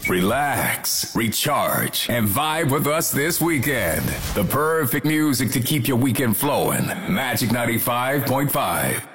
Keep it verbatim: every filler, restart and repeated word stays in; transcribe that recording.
relax, recharge, and vibe with us this weekend. The perfect music to keep your weekend flowing. Magic ninety-five point five.